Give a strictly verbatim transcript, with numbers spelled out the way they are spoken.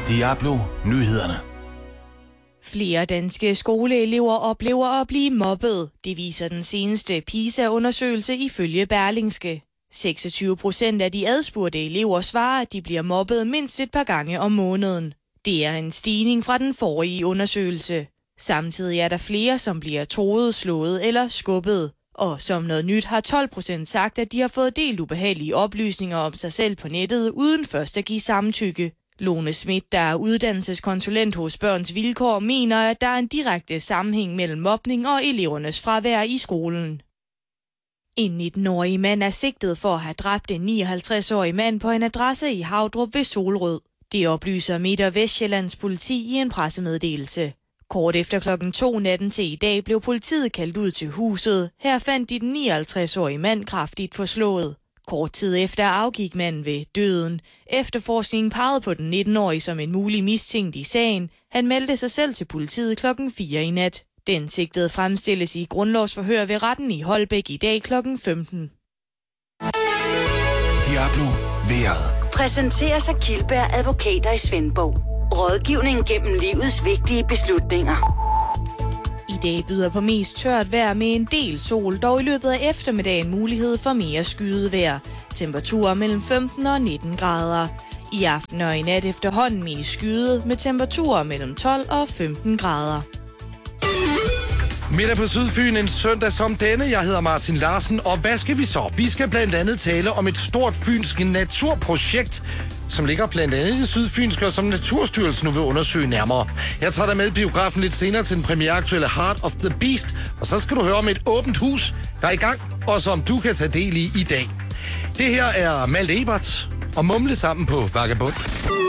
Diablo Nyhederne. Flere danske skoleelever oplever at blive mobbet. Det viser den seneste PISA-undersøgelse ifølge Berlingske. seksogtyve procent af de adspurgte elever svarer, at de bliver mobbet mindst et par gange om måneden. Det er en stigning fra den forrige undersøgelse. Samtidig er der flere, som bliver troet, slået eller skubbet. Og som noget nyt har tolv procent sagt, at de har fået delt ubehagelige oplysninger om sig selv på nettet, uden først at give samtykke. Lone Schmidt, der er uddannelseskonsulent hos Børns Vilkår, mener, at der er en direkte sammenhæng mellem mobning og elevernes fravær i skolen. En nitten-årig mand er sigtet for at have dræbt en nioghalvtreds-årig mand på en adresse i Havdrup ved Solrød. Det oplyser Midt- og Vestsjællands politi i en pressemeddelelse. Kort efter klokken to natten til i dag blev politiet kaldt ud til huset. Her fandt de den nioghalvtreds-årige mand kraftigt forslået. Kort tid efter afgik manden ved døden. Efterforskningen pegede på den nitten-årige som en mulig mistænkt i sagen. Han meldte sig selv til politiet klokken fire i nat. Den sigtede fremstilles i grundlovsforhør ved retten i Holbæk i dag klokken femten. Diablo vejret. Præsenteres af Kildberg Advokater i Svendborg. Rådgivning gennem livets vigtige beslutninger. I dag byder på mest tørt vejr med en del sol, dog i løbet af eftermiddagen mulighed for mere skyet vejr. Temperaturer mellem femten og nitten grader. I aften og i nat efterhånden mest skyet med temperaturer mellem tolv og femten grader. Middag på Sydfyn en søndag som denne. Jeg hedder Martin Larsen, og hvad skal vi så? Vi skal blandt andet tale om et stort fynsk naturprojekt, som ligger blandt andet i det sydfynske, og som Naturstyrelsen nu vil undersøge nærmere. Jeg tager dig med i biografen lidt senere til den premiereaktuelle Heart of the Beast, og så skal du høre om et åbent hus, der er i gang, og som du kan tage del i i dag. Det her er Malte Ebert og Mumle sammen på Vagabond.